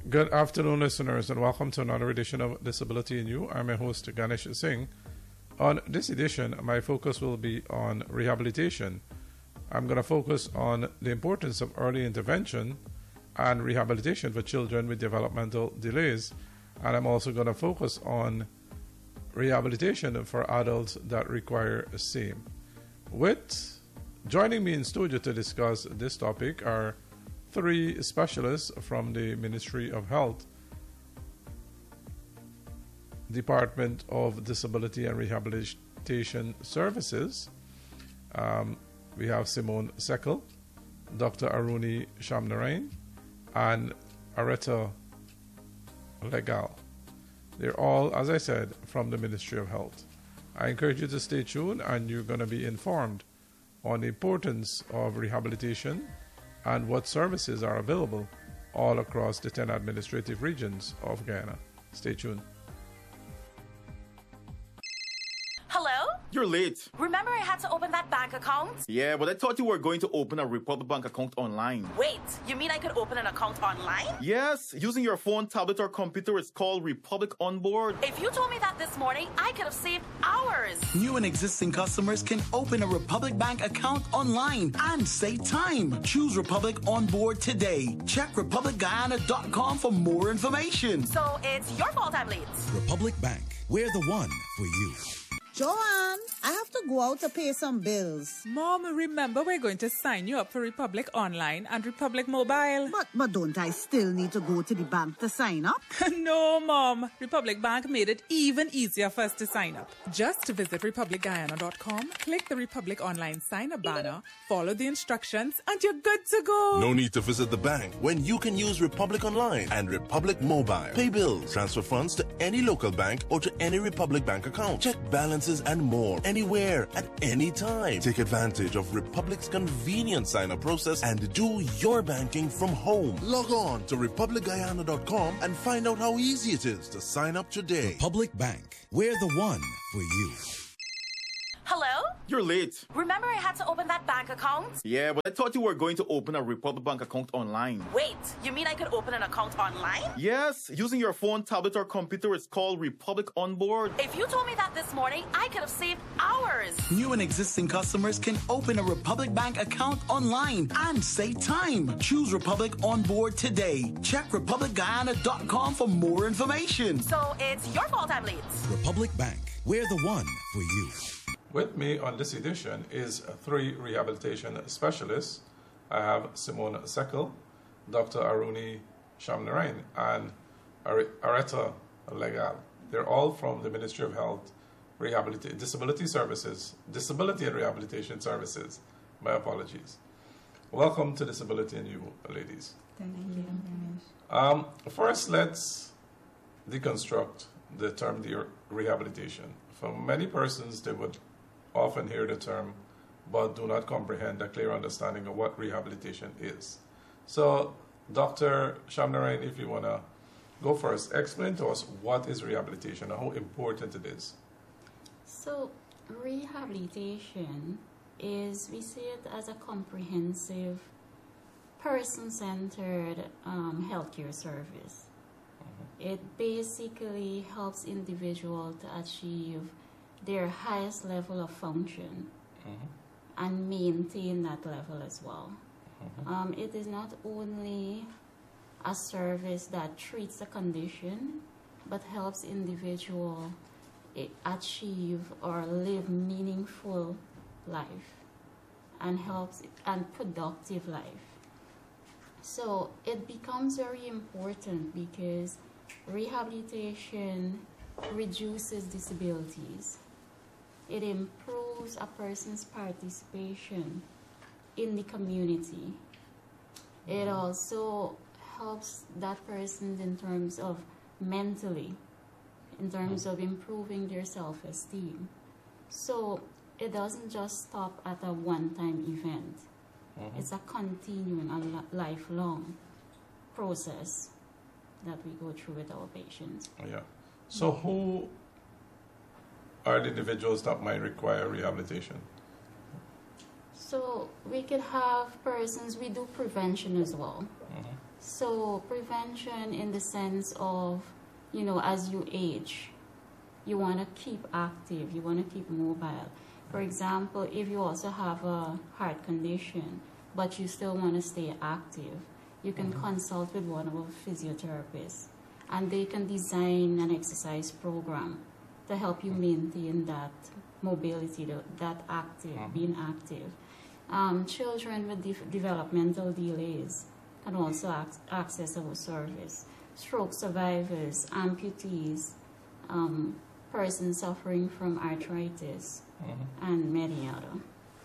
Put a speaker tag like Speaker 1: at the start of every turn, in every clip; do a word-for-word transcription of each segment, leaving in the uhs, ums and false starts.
Speaker 1: Good afternoon, listeners, and welcome to another edition of Disability in You. I'm your host, Ganesh Singh. On this edition, my focus will be on rehabilitation. I'm going to focus on the importance of early intervention and rehabilitation for children with developmental delays, and I'm also going to focus on rehabilitation for adults that require same. With joining me in studio to discuss this topic are three specialists from the Ministry of Health, Department of Disability and Rehabilitation Services. Um, we have Simone Sekel, Doctor Aruni Shamnarain, and Areta Legal. They're all, as I said, from the Ministry of Health. I encourage you to stay tuned, and you're going to be informed on the importance of rehabilitation and what services are available all across the ten administrative regions of Guyana. Stay tuned.
Speaker 2: Hello?
Speaker 3: You're late.
Speaker 2: Remember I had to open that bank account?
Speaker 3: Yeah, but I thought you were going to open a Republic Bank account online.
Speaker 2: Wait, you mean I could open an account online?
Speaker 3: Yes, using your phone, tablet, or computer. It's called Republic Onboard.
Speaker 2: If you told me that this morning, I could have saved hours.
Speaker 4: New and existing customers can open a Republic Bank account online and save time. Choose Republic Onboard today. Check republic guyana dot com for more information.
Speaker 2: So it's your fault I'm late.
Speaker 5: Republic Bank, we're the one for you.
Speaker 6: Joanne, I have to go out to pay some bills.
Speaker 7: Mom, remember we're going to sign you up for Republic Online and Republic Mobile.
Speaker 6: But, but don't I still need to go to the bank to sign up?
Speaker 7: No, Mom. Republic Bank made it even easier for us to sign up. Just visit republic guyana dot com, click the Republic Online sign up banner, follow the instructions, and you're good to go.
Speaker 5: No need to visit the bank when you can use Republic Online and Republic Mobile. Pay bills, transfer funds to any local bank or to any Republic Bank account. Check balances and more anywhere at any time. Take advantage of Republic's convenient sign-up process and do your banking from home. Log on to republic guyana dot com and find out how easy it is to sign up today. Republic Bank, we're the one for you.
Speaker 2: Hello?
Speaker 3: You're late.
Speaker 2: Remember I had to open that bank account?
Speaker 3: Yeah, but I thought you were going to open a Republic Bank account online.
Speaker 2: Wait, you mean I could open an account online?
Speaker 3: Yes, using your phone, tablet, or computer. It's called Republic Onboard.
Speaker 2: If you told me that this morning, I could have saved hours.
Speaker 4: New and existing customers can open a Republic Bank account online and save time. Choose Republic Onboard today. Check republic guyana dot com for more information.
Speaker 2: So it's your fault I'm late.
Speaker 5: Republic Bank, we're the one for you.
Speaker 1: With me on this edition is three rehabilitation specialists. I have Simone Sekel, Doctor Aruni Shamnarain, and Areta Legal. They're all from the Ministry of Health, Rehabilitation, Disability Services, Disability and Rehabilitation Services. My apologies. Welcome to Disability in You, ladies.
Speaker 6: Thank you.
Speaker 1: Um, first, let's deconstruct the term the rehabilitation. For many persons, they would often hear the term but do not comprehend a clear understanding of what rehabilitation is. So, Doctor Shamnarain, if you want to go first, explain to us what is rehabilitation and how important it is.
Speaker 8: So, rehabilitation is, we see it as a comprehensive, person-centered um, healthcare service. Mm-hmm. It basically helps individuals to achieve their highest level of function, mm-hmm. and maintain that level as well. Mm-hmm. Um, it is not only a service that treats a condition, but helps individual achieve or live meaningful life and helps and productive life. So it becomes very important because rehabilitation reduces disabilities. It improves a person's participation in the community. It also helps that person in terms of mentally, in terms of improving their self-esteem. So it doesn't just stop at a one-time event. Mm-hmm. It's a continuing, a lifelong process that we go through with our patients.
Speaker 1: Yeah. So who are the individuals that might require rehabilitation?
Speaker 8: So we could have persons, we do prevention as well. Mm-hmm. So prevention in the sense of, you know, as you age, you want to keep active, you want to keep mobile. For example, if you also have a heart condition, but you still want to stay active, you can mm-hmm. consult with one of our physiotherapists, and they can design an exercise program to help you maintain that mobility, that active, mm-hmm. being active. Um, children with de- developmental delays can also ac- access our service. Stroke survivors, amputees, um, persons suffering from arthritis, mm-hmm. and many other.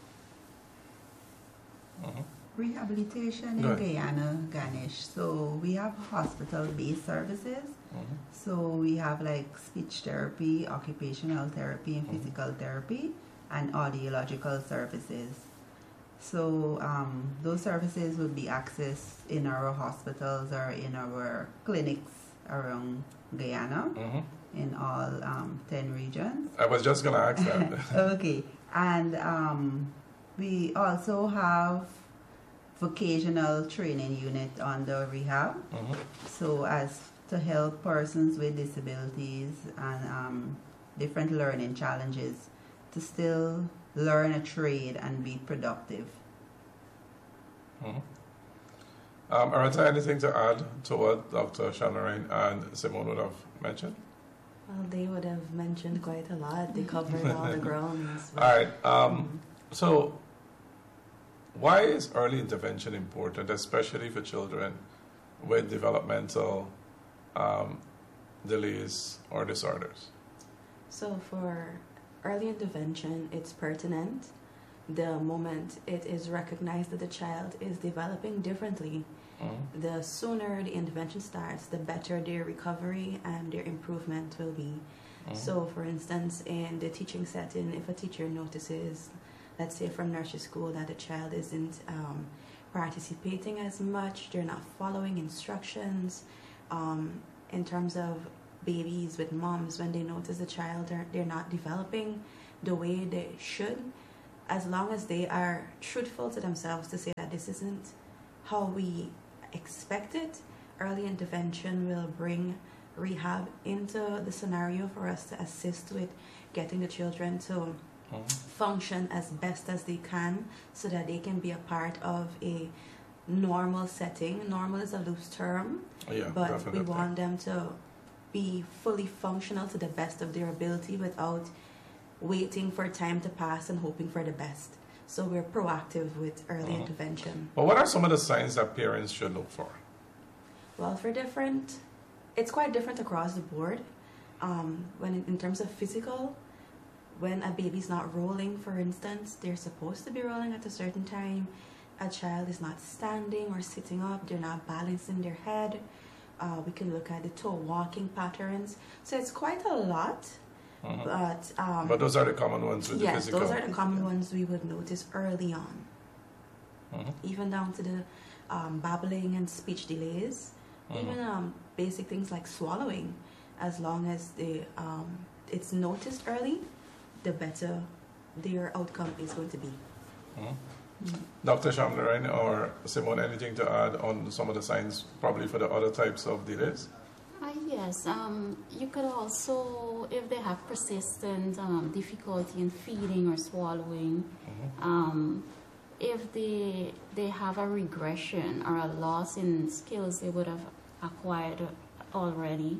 Speaker 9: Mm-hmm. Rehabilitation in Guyana, Ganesh. So we have hospital-based services. Mm-hmm. So we have like speech therapy, occupational therapy, and mm-hmm. physical therapy, and audiological services. So um, those services will be accessed in our hospitals or in our clinics around Guyana, mm-hmm. in all um, ten regions.
Speaker 1: I was just going to ask that.
Speaker 9: Okay. And um, we also have vocational training unit on the rehab. Mm-hmm. So as to help persons with disabilities and um, different learning challenges to still learn a trade and be productive.
Speaker 1: Mm-hmm. Um, Arantxa, anything to add to what Doctor Shanarain and Simone would have mentioned?
Speaker 10: Well, they would have mentioned quite a lot. They covered all the grounds.
Speaker 1: All right. Um, mm-hmm. So, why is early intervention important, especially for children with developmental um, delays or disorders?
Speaker 10: So, for early intervention, it's pertinent the moment it is recognized that the child is developing differently. Mm-hmm. The sooner the intervention starts, the better their recovery and their improvement will be. Mm-hmm. So, for instance, in the teaching setting, if a teacher notices, let's say from nursery school, that the child isn't um, participating as much, they're not following instructions, um, in terms of babies with moms, when they notice the child, are, they're not developing the way they should, as long as they are truthful to themselves to say that this isn't how we expect it, early intervention will bring rehab into the scenario for us to assist with getting the children to mm-hmm. function as best as they can so that they can be a part of a normal setting. Normal is a loose term, yeah, but definitely. We want them to be fully functional to the best of their ability without waiting for time to pass and hoping for the best. So we're proactive with early mm-hmm. intervention.
Speaker 1: But what are some of the signs that parents should look for?
Speaker 10: Well, for different, it's quite different across the board. Um, when in, in terms of physical, when a baby's not rolling, for instance, they're supposed to be rolling at a certain time. A child is not standing or sitting up, they're not balancing their head. Uh, we can look at the toe walking patterns. So it's quite a lot. Mm-hmm. But um,
Speaker 1: but those are the common ones with
Speaker 10: yes,
Speaker 1: the physical.
Speaker 10: Yes, those are the common ones we would notice early on. Mm-hmm. Even down to the um, babbling and speech delays. Mm-hmm. Even um, basic things like swallowing. As long as they, um, it's noticed early, the better their outcome is going to be.
Speaker 1: Mm-hmm. Mm-hmm. Doctor Shanarain or Simone, anything to add on some of the signs, probably for the other types of delays?
Speaker 8: Uh, yes, um, you could also, if they have persistent um, difficulty in feeding or swallowing, mm-hmm. um, if they they have a regression or a loss in skills they would have acquired already,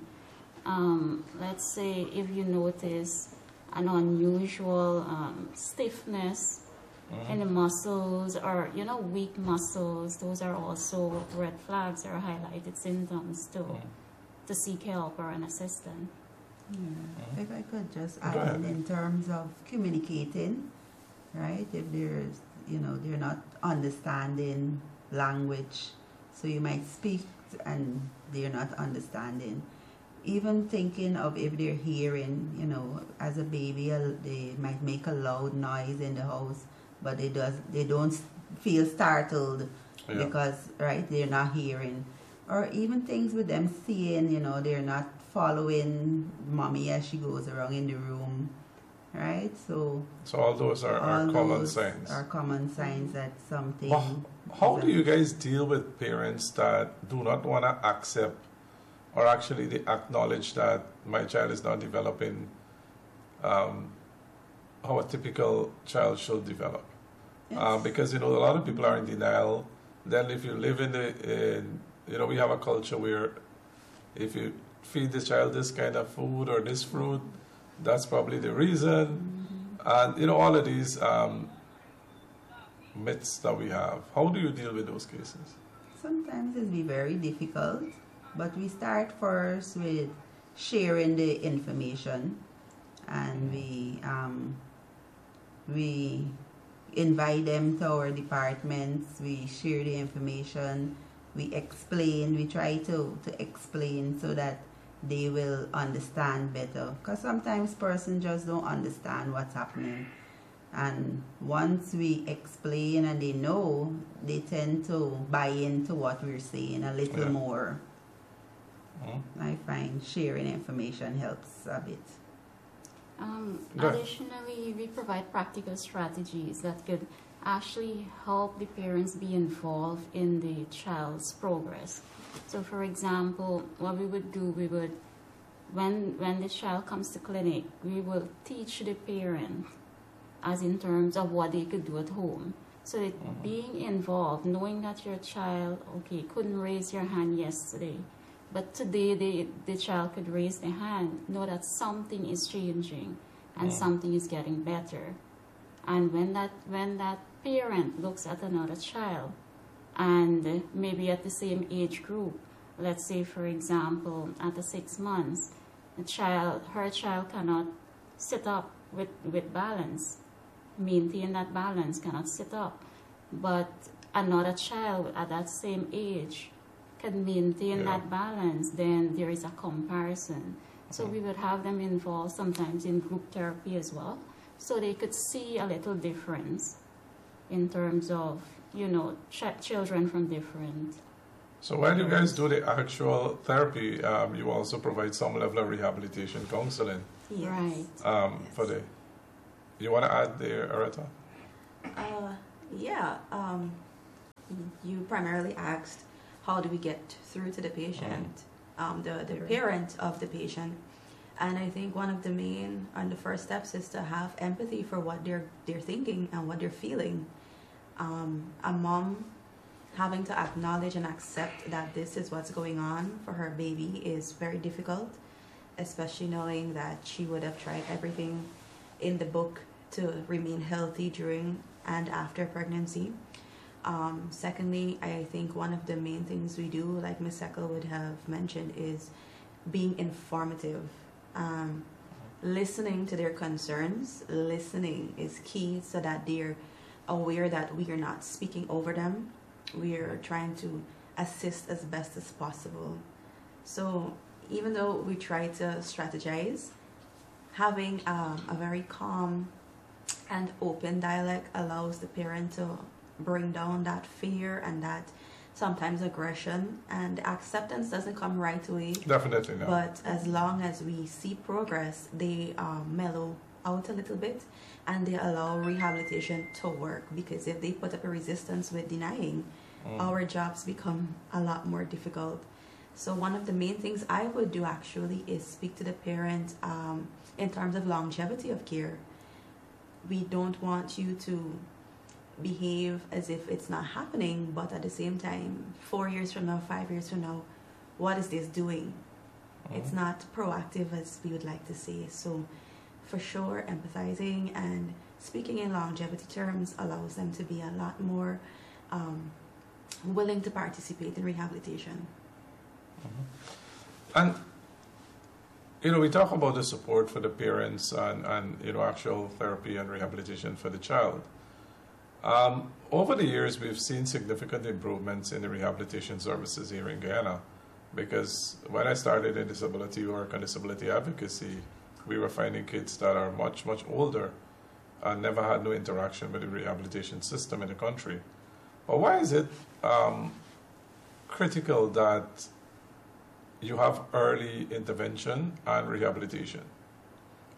Speaker 8: um, let's say if you notice an unusual um, stiffness mm-hmm. in the muscles or, you know, weak muscles, those are also red flags or highlighted symptoms too. Mm-hmm. To seek help or an assistant.
Speaker 9: Yeah. If I could just add in terms of communicating, right? If there's, you know, they're not understanding language, so you might speak and they're not understanding. Even thinking of if they're hearing, you know, as a baby, they might make a loud noise in the house, but they does they don't feel startled yeah. because, right, they're not hearing. Or even things with them seeing, you know, they're not following mommy as she goes around in the room. right? So,
Speaker 1: so all those are, are
Speaker 9: all
Speaker 1: common
Speaker 9: those
Speaker 1: signs.
Speaker 9: Are common signs that something.
Speaker 1: Well, how do you guys deal with parents that do not want to accept, or actually they acknowledge that my child is not developing um, how a typical child should develop?
Speaker 9: Yes.
Speaker 1: Uh, because, you know, a lot of people are in denial. Then if you live in the, in, you know, we have a culture where if you feed the child this kind of food or this fruit, that's probably the reason. Mm-hmm. And, you know, all of these um, myths that we have. How do you deal with those cases?
Speaker 9: Sometimes it be very difficult, but we start first with sharing the information, and we um, we invite them to our departments. We share the information. We explain. We try to to explain so that they will understand better. Because sometimes persons just don't understand what's happening. And once we explain and they know, they tend to buy into what we're saying a little
Speaker 1: Yeah.
Speaker 9: more.
Speaker 1: Mm-hmm.
Speaker 9: I find sharing information helps a bit.
Speaker 8: Um,
Speaker 1: Good.
Speaker 8: additionally, we provide practical strategies that could actually help the parents be involved in the child's progress. So, for example, what we would do, we would, when when the child comes to clinic, we will teach the parent, as in terms of what they could do at home. So that
Speaker 1: Mm-hmm.
Speaker 8: being involved, knowing that your child, okay, couldn't raise your hand yesterday, but today the, the child could raise the hand, know that something is changing and
Speaker 1: Mm.
Speaker 8: something is getting better. And when that when that parent looks at another child, and maybe at the same age group, let's say for example at the six months, the child, her child cannot sit up with, with balance, maintain that balance, cannot sit up, but another child at that same age can maintain
Speaker 1: Yeah.
Speaker 8: that balance, then there is a comparison. So we would have them involved sometimes in group therapy as well, so they could see a little difference in terms of, you know, ch- children from different.
Speaker 1: So when you guys do the actual therapy, um, you also provide some level of rehabilitation counseling
Speaker 10: Yes.
Speaker 8: Right.
Speaker 1: um, for the. You want to add there, Areta?
Speaker 10: Uh, yeah. Um, you primarily asked, how do we get through to the patient, um, the, the parent of the patient. And I think one of the main and the first steps is to have empathy for what they're, they're thinking and what they're feeling. Um, a mom having to acknowledge and accept that this is what's going on for her baby is very difficult, especially knowing that she would have tried everything in the book to remain healthy during and after pregnancy. Um, secondly, I think one of the main things we do, like Miz Eckle would have mentioned, is being informative. Um, listening to their concerns. Listening is key so that they're aware that we are not speaking over them. We are trying to assist as best as possible. So even though we try to strategize, having um, a very calm and open dialect allows the parent to bring down that fear and that sometimes aggression, and acceptance doesn't come right away.
Speaker 1: Definitely not.
Speaker 10: But as long as we see progress, they uh, mellow out a little bit and they allow rehabilitation to work, because if they put up a resistance with denying, mm. our jobs become a lot more difficult. So one of the main things I would do actually is speak to the parent um, in terms of longevity of care. We don't want you to behave as if it's not happening, but at the same time, four years from now, five years from now, what is this doing? Mm-hmm. It's not proactive as we would like to say. So for sure, empathizing and speaking in longevity terms allows them to be a lot more um, willing to participate in rehabilitation.
Speaker 1: Mm-hmm. And you know, we talk about the support for the parents and, and you know, actual therapy and rehabilitation for the child. Um, over the years, we've seen significant improvements in the rehabilitation services here in Guyana, because when I started in disability work and disability advocacy, we were finding kids that are much, much older and never had no interaction with the rehabilitation system in the country. But why is it um, critical that you have early intervention and rehabilitation?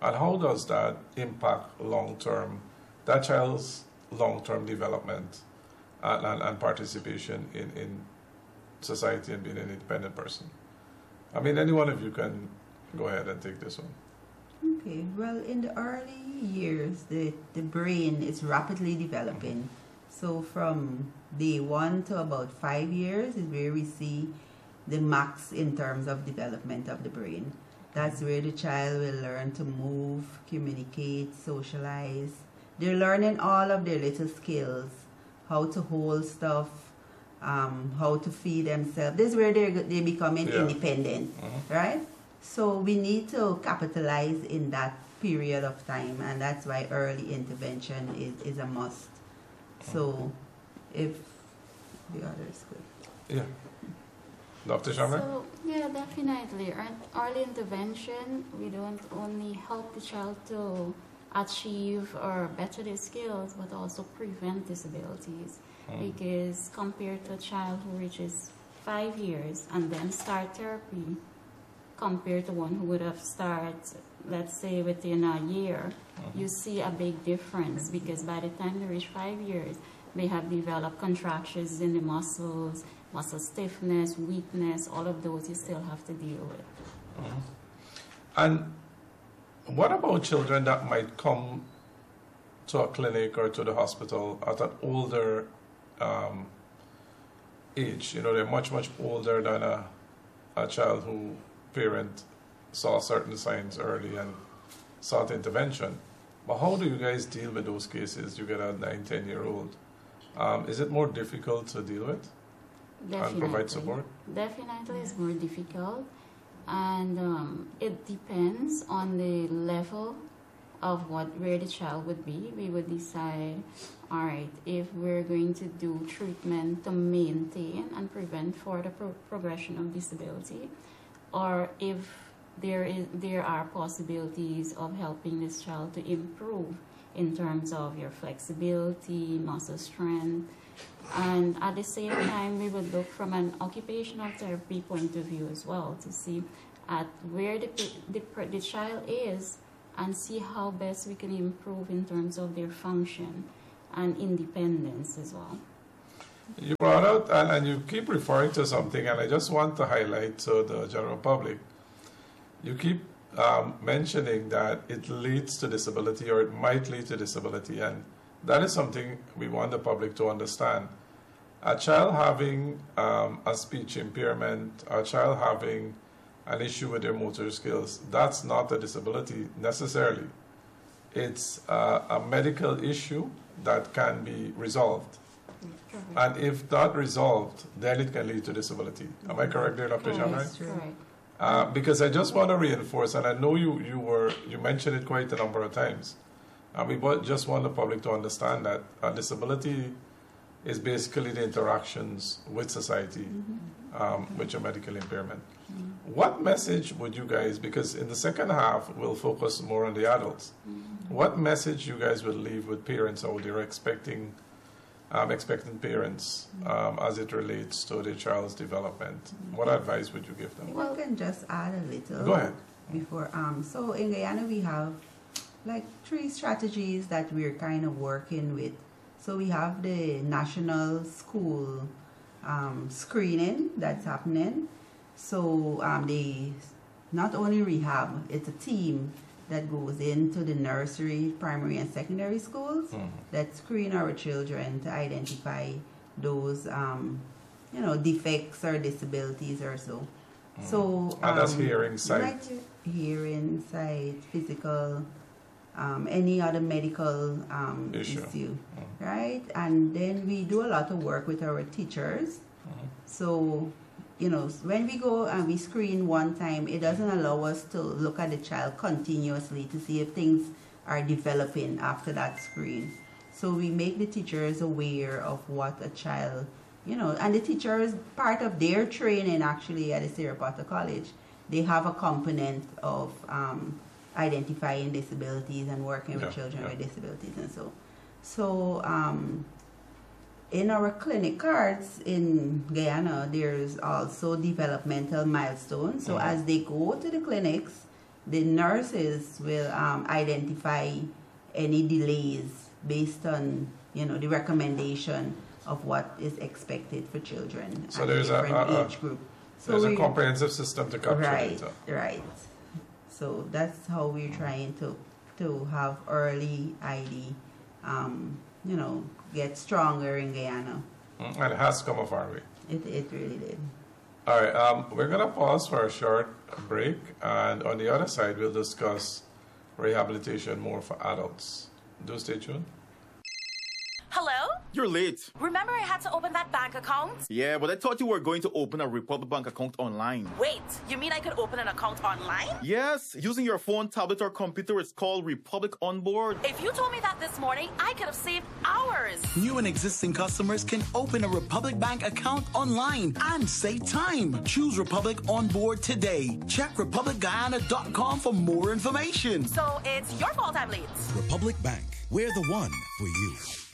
Speaker 1: And how does that impact long-term, that child's long-term development and, and, and participation in, in society and being an independent person? I mean, any one of you can go ahead and take this one.
Speaker 9: Okay, well, in the early years, the, the brain is rapidly developing. So from day one to about five years is where we see the max in terms of development of the brain. That's where the child will learn to move, communicate, socialize. They're learning all of their little skills, how to hold stuff, um, how to feed themselves. This is where they're, they're becoming
Speaker 1: Yeah.
Speaker 9: independent,
Speaker 1: Mhm.
Speaker 9: right? So we need to capitalize in that period of time, and that's why early intervention is, is a must. So if the others could.
Speaker 1: Yeah. Doctor Shamra?
Speaker 8: So, yeah, definitely. Ear- Early intervention, we don't only help the child to achieve or better their skills, but also prevent disabilities.
Speaker 11: Mm.
Speaker 8: Because compared to a child who reaches five years and then start therapy, compared to one who would have started, let's say, within a year,
Speaker 11: Mhm.
Speaker 8: you see a big difference because by the time they reach five years, they have developed contractions in the muscles, muscle stiffness, weakness, all of those you still have to deal with.
Speaker 1: Mhm. And what about children that might come to a clinic or to the hospital at an older um, age? You know, they're much, much older than a, a child who parent saw certain signs early and sought intervention. But how do you guys deal with those cases? You get a nine, ten year old. Um, is it more difficult to deal with and provide support?
Speaker 8: Definitely, it's more difficult, and um, it depends on the level of what where the child would be. We would decide, all right, if we're going to do treatment to maintain and prevent further pro- progression of disability, or if there is there are possibilities of helping this child to improve in terms of your flexibility, muscle strength. And at the same time, we would look from an occupational therapy point of view as well to see at where the, the, the child is and see how best we can improve in terms of their function and independence as well.
Speaker 1: You brought out, and, and you keep referring to something, and I just want to highlight to the general public. You keep um, mentioning that it leads to disability, or it might lead to disability, and that is something we want the public to understand. A child having um, a speech impairment, a child having an issue with their motor skills, that's not a disability necessarily. It's uh, a medical issue that can be resolved. And if not resolved, then it can lead to disability. Am I correct there, Doctor Shamrai?
Speaker 8: Correct.
Speaker 1: Uh, because I just want to reinforce, and I know you, you were you mentioned it quite a number of times, and we bo- just want the public to understand that a disability is basically the interactions with society, um, with your medical impairment. What message would you guys, because in the second half we'll focus more on the adults, what message you guys would leave with parents out there expecting Um, expectant parents um, as it relates to their child's development? What advice would you give them?
Speaker 9: Well, I can just add a little.
Speaker 1: Go ahead.
Speaker 9: Before, um, so in Guyana we have like three strategies that we're kind of working with. So we have the national school um, screening that's happening. So um, they not only rehab, it's a team that goes into the nursery, primary, and secondary schools
Speaker 11: Mhm.
Speaker 9: that screen our children to identify those, um, you know, defects or disabilities or so.
Speaker 1: Mhm.
Speaker 9: So
Speaker 1: And that's
Speaker 9: um,
Speaker 1: hearing, sight.
Speaker 9: like hearing, sight, physical, um, any other medical um,
Speaker 1: Issue.
Speaker 9: issue, right? And then we do a lot of work with our teachers. So, you know, when we go and we screen one time, it doesn't allow us to look at the child continuously to see if things are developing after that screen. So we make the teachers aware of what a child, you know, and the teachers, part of their training actually at the Sierra Potter College, they have a component of um, identifying disabilities and working
Speaker 11: Yeah,
Speaker 9: with children
Speaker 11: yeah.
Speaker 9: with disabilities and so. So, um, in our clinic cards in Guyana, there's also developmental milestones. So
Speaker 11: Mhm.
Speaker 9: as they go to the clinics, the nurses will um, identify any delays based on, you know, the recommendation of what is expected for children
Speaker 1: So
Speaker 9: at
Speaker 1: there's a,
Speaker 9: different
Speaker 1: a, a
Speaker 9: age group. So
Speaker 1: there's a
Speaker 9: we-
Speaker 1: comprehensive system to capture
Speaker 9: right,
Speaker 1: data.
Speaker 9: right. So that's how we're trying to to have early I D, um, you know, get stronger in Guyana.
Speaker 1: Mm, And it has come a far way.
Speaker 9: It it really did.
Speaker 1: All right, um, we're going to pause for a short break, and on the other side, we'll discuss rehabilitation more for adults. Do stay tuned.
Speaker 2: Hello?
Speaker 3: You're late.
Speaker 2: Remember I had to open that bank account?
Speaker 3: Yeah, but I thought you were going to open a Republic Bank account online.
Speaker 2: Wait, you mean I could open an account online?
Speaker 3: Yes, using your phone, tablet, or computer. It's called Republic Onboard.
Speaker 2: If you told me that this morning, I could have saved hours.
Speaker 4: New and existing customers can open a Republic Bank account online and save time. Choose Republic on board today. Check republic guyana dot com for more information.
Speaker 2: So it's your fault I'm late.
Speaker 11: Republic Bank. We're the one for you.